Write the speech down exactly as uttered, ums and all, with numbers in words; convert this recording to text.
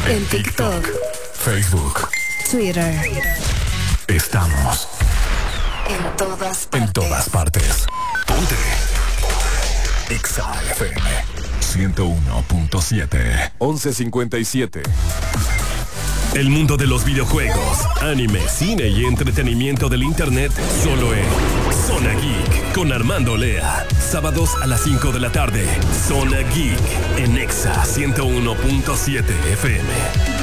En TikTok, Facebook, Twitter. Estamos en todas partes. En todas partes. Ponte. Exa F M ciento uno punto siete. once cincuenta y siete. El mundo de los videojuegos, anime, cine y entretenimiento del internet solo en Zona Geek con Armando Lea. Sábados a las cinco de la tarde. Zona Geek en Exa ciento uno punto siete F M.